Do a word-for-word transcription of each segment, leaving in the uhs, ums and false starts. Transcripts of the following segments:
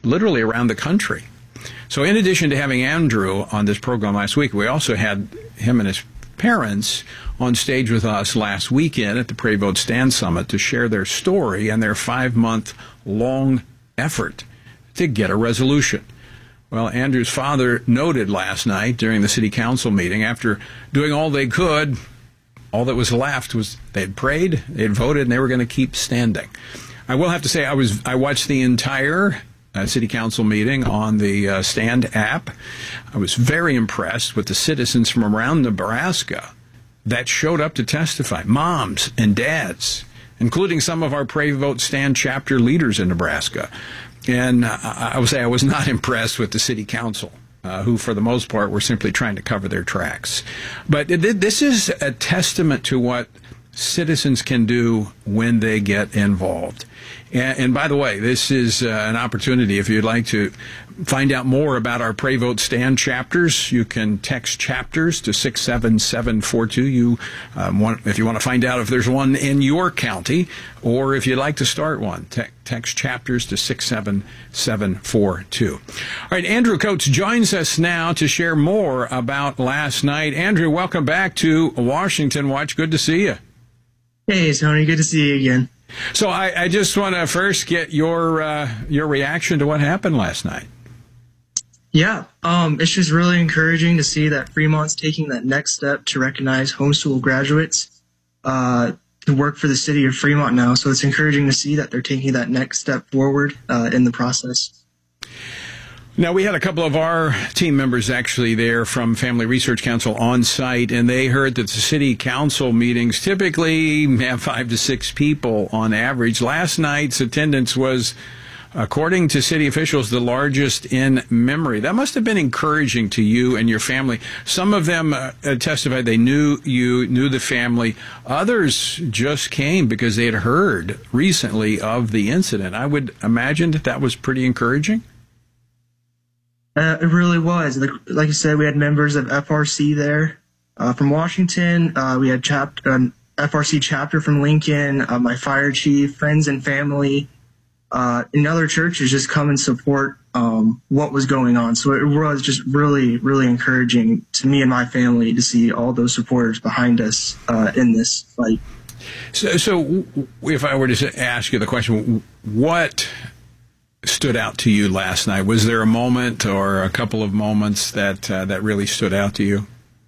literally around the country. So in addition to having Andrew on this program last week, we also had him and his parents on stage with us last weekend at the Pray Vote Stand Summit to share their story and their five-month-long effort to get a resolution. Well, Andrew's father noted last night during the city council meeting, after doing all they could, all that was left was they had prayed, they had voted, and they were going to keep standing. I will have to say I was I watched the entire uh, city council meeting on the uh, Stand app. I was very impressed with the citizens from around Nebraska that showed up to testify, moms and dads, including some of our Pray Vote Stand chapter leaders in Nebraska. And uh, I would say I was not impressed with the city council, uh, who for the most part were simply trying to cover their tracks. But th- this is a testament to what citizens can do when they get involved. And, and by the way, this is uh, an opportunity. If you'd like to find out more about our Pray Vote Stand chapters, you can text chapters to six seven seven four two. You, um, want, if you want to find out if there's one in your county, or if you'd like to start one, te- text chapters to six seven seven four two. All right, Andrew Coates joins us now to share more about last night. Andrew, welcome back to Washington Watch. Good to see you. Hey, Tony. Good to see you again. So I, I just want to first get your uh, your reaction to what happened last night. Yeah, um, it's just really encouraging to see that Fremont's taking that next step to recognize homeschool graduates uh, to work for the city of Fremont now. So it's encouraging to see that they're taking that next step forward uh, in the process. Now, we had a couple of our team members actually there from Family Research Council on site, and they heard that the city council meetings typically have five to six people on average. Last night's attendance was, according to city officials, the largest in memory. That must have been encouraging to you and your family. Some of them uh, testified they knew you, knew the family. Others just came because they had heard recently of the incident. I would imagine that that was pretty encouraging. Uh, it really was. Like, like you said, we had members of F R C there uh, from Washington. Uh, we had chap- um, F R C chapter from Lincoln, uh, my fire chief, friends and family, uh, and other churches just come and support um, what was going on. So it was just really, really encouraging to me and my family to see all those supporters behind us uh, in this fight. So, so if I were to ask you the question, what stood out to you last night? Was there a moment or a couple of moments that uh, that really stood out to you?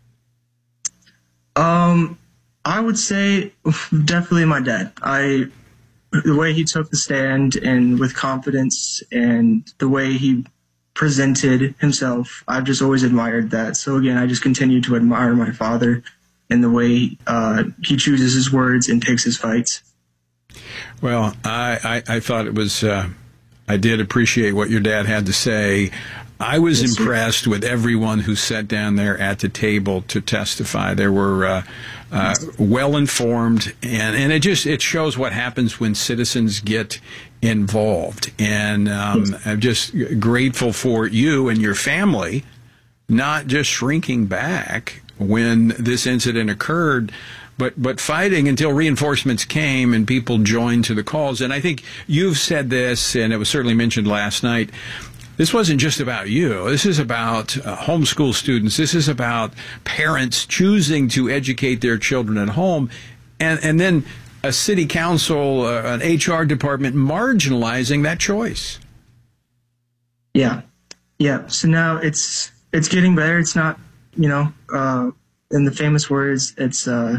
Um, I would say definitely my dad. I the way he took the stand and with confidence and the way he presented himself, I've just always admired that. So again, I just continue to admire my father and the way uh, he chooses his words and takes his fights. Well, I, I, I thought it was... Uh I did appreciate what your dad had to say. I was yes, impressed sir. with everyone who sat down there at the table to testify. They were uh, uh, well-informed, and, and it just it shows what happens when citizens get involved. And um, yes. I'm just grateful for you and your family not just shrinking back when this incident occurred, But but fighting until reinforcements came and people joined to the calls. And I think you've said this, and it was certainly mentioned last night, this wasn't just about you. This is about uh, homeschool students. This is about parents choosing to educate their children at home. And, and then a city council, uh, an H R department marginalizing that choice. Yeah. Yeah. So now it's it's getting better. It's not, you know, uh, in the famous words, it's... Uh,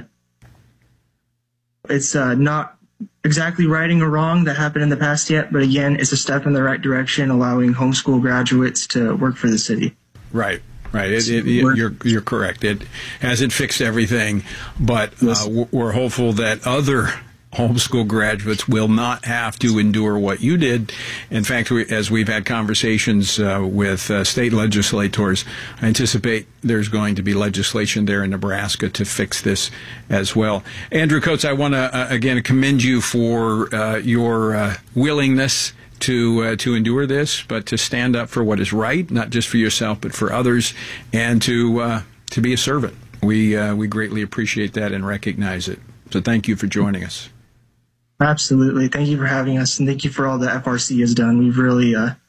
It's uh, not exactly righting a wrong that happened in the past yet, but again, it's a step in the right direction, allowing homeschool graduates to work for the city. Right, right. It, it, it, you're you're correct. It hasn't fixed everything, but uh, we're hopeful that other homeschool graduates will not have to endure what you did. In fact, we, as we've had conversations uh, with uh, state legislators, I anticipate there's going to be legislation there in Nebraska to fix this as well. Andrew Coates, I want to, uh, again, commend you for uh, your uh, willingness to uh, to endure this, but to stand up for what is right, not just for yourself, but for others, and to uh, to be a servant. We, uh, we greatly appreciate that and recognize it. So thank you for joining us. Absolutely. Thank you for having us, and thank you for all that F R C has done. We've really uh,